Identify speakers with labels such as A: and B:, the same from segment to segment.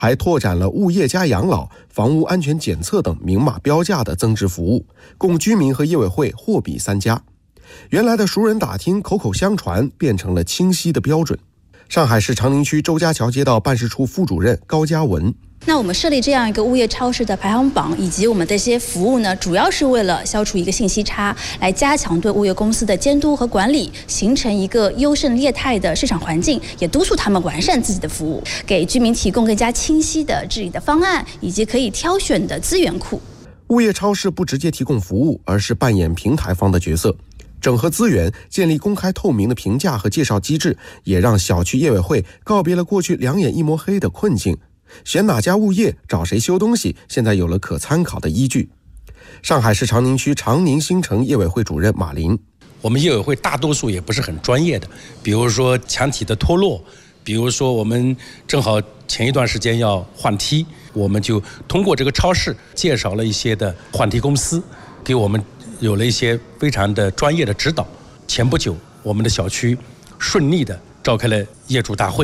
A: 还拓展了物业加养老、房屋安全检测等明码标价的增值服务，供居民和业委会货比三家。原来的熟人打听、口口相传变成了清晰的标准。上海市长宁区周家桥街道办事处副主任高嘉文：
B: 那我们设立这样一个物业超市的排行榜，以及我们的一些服务呢，主要是为了消除一个信息差，来加强对物业公司的监督和管理，形成一个优胜劣汰的市场环境，也督促他们完善自己的服务，给居民提供更加清晰的治理的方案，以及可以挑选的资源库。
A: 物业超市不直接提供服务，而是扮演平台方的角色，整合资源，建立公开透明的评价和介绍机制，也让小区业委会告别了过去两眼一抹黑的困境。选哪家物业找谁修东西，现在有了可参考的依据。上海市长宁区长宁新城业委会主任马林：
C: 我们业委会大多数也不是很专业的，比如说墙体的脱落，比如说我们正好前一段时间要换梯，我们就通过这个超市介绍了一些的换梯公司，给我们有了一些非常的专业的指导。前不久我们的小区顺利的召开了业主大会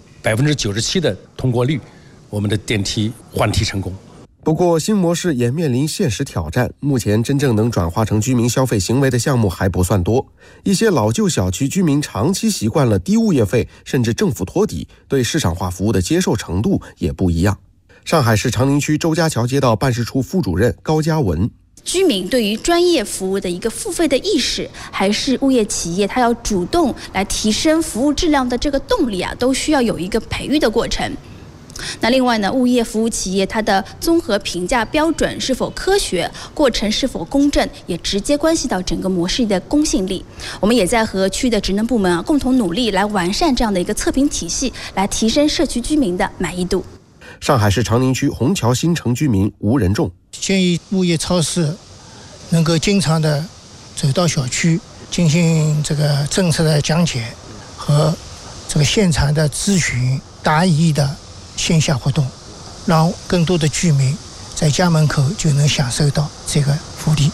C: ，97%的通过率，我们的电梯换梯成功。
A: 不过新模式也面临现实挑战，目前真正能转化成居民消费行为的项目还不算多。一些老旧小区居民长期习惯了低物业费，甚至政府托底，对市场化服务的接受程度也不一样。上海市长宁区周家桥街道办事处副主任高嘉文：
B: 居民对于专业服务的一个付费的意识，还是物业企业它要主动来提升服务质量的这个动力啊，都需要有一个培育的过程。那另外呢，物业服务企业它的综合评价标准是否科学，过程是否公正，也直接关系到整个模式的公信力。我们也在和区的职能部门共同努力，来完善这样的一个测评体系，来提升社区居民的满意度。
A: 上海市长宁区虹桥新城居民吴仁仲：
D: 建议物业超市能够经常的走到小区，进行这个政策的讲解和这个现场的咨询答疑的线下活动，让更多的居民在家门口就能享受到这个福利。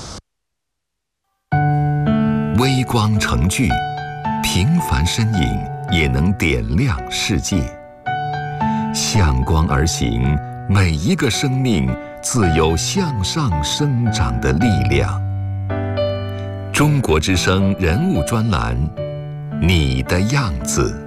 E: 微光成炬，平凡身影也能点亮世界。向光而行，每一个生命自有向上生长的力量。中国之声人物专栏，你的样子。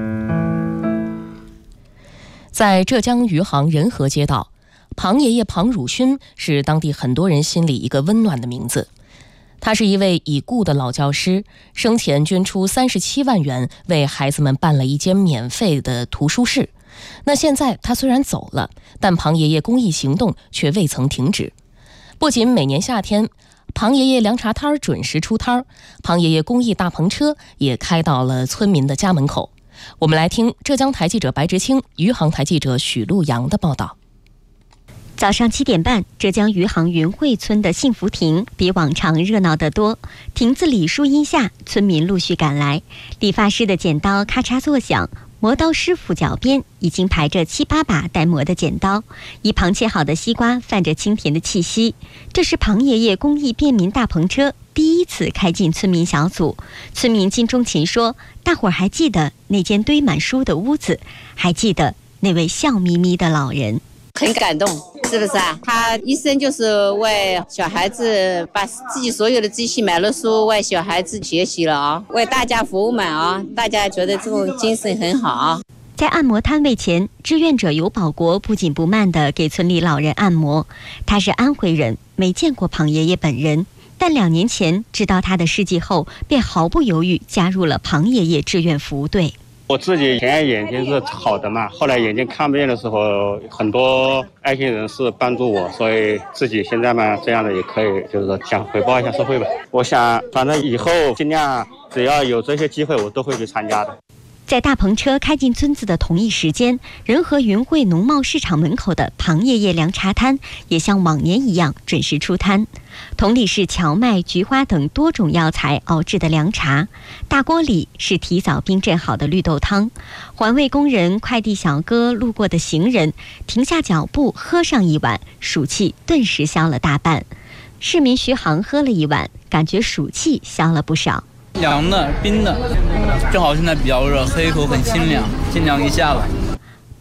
F: 在浙江余杭仁和街道，庞爷爷庞汝勋是当地很多人心里一个温暖的名字。他是一位已故的老教师，生前捐出37万元为孩子们办了一间免费的图书室。那现在他虽然走了，但庞爷爷公益行动却未曾停止。不仅每年夏天庞爷爷凉茶摊准时出摊，庞爷爷公益大篷车也开到了村民的家门口。我们来听浙江台记者白执清、余杭台记者许路阳的报道。
G: 早上7点半，浙江余杭云汇村的幸福亭比往常热闹得多。亭子里树荫下，村民陆续赶来，理发师的剪刀咔嚓作响，磨刀师傅脚边已经排着7、8把待磨的剪刀，一旁切好的西瓜泛着清甜的气息。这是庞爷爷公益便民大篷车第一次开进村民小组。村民金钟琴说，大伙儿还记得那间堆满书的屋子，还记得那位笑眯眯的老人。
H: 很感动，是不是啊？他一生就是为小孩子，把自己所有的积蓄买了书，为小孩子学习了啊，为大家服务嘛啊！大家觉得这种精神很好啊。
G: 在按摩摊位前，志愿者尤保国不紧不慢地给村里老人按摩。他是安徽人，没见过庞爷爷本人，但2年前知道他的事迹后，便毫不犹豫加入了庞爷爷志愿服务队。
I: 我自己前眼睛是好的嘛，后来眼睛看不见的时候，很多爱心人士帮助我，所以自己现在嘛这样的也可以，就是说想回报一下社会吧。我想反正以后尽量只要有这些机会，我都会去参加的。
G: 在大篷车开进村子的同一时间，仁和云汇农贸市场门口的庞爷爷凉茶摊也像往年一样准时出摊。同里是荞麦、菊花等多种药材熬制的凉茶，大锅里是提早冰镇好的绿豆汤。环卫工人、快递小哥、路过的行人停下脚步喝上一碗，暑气顿时消了大半。市民徐航喝了一碗，感觉暑气消了不少。
J: 凉的、冰的，正好现在比较热，喝一口很清凉，清凉一下了。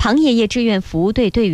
G: 庞爷爷志愿服务队队员